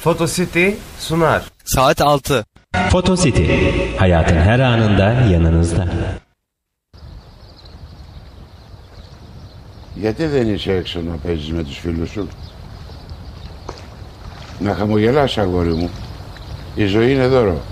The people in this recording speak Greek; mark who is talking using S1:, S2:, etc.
S1: Photocity sunar.
S2: Saat 6.
S3: Photocity, hayatın her anında yanınızda.
S4: Γιατί δεν είσαι έξω να παίζεις με τους φίλους σου? Να χαμογελάς, αγόρι μου. Η ζωή είναι δώρο.